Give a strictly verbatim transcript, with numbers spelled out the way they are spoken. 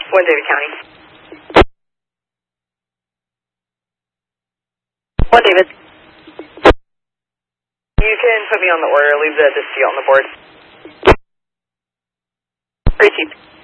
One David County. One David. You can put me on the order, leave the dispute on the board. Three Chief.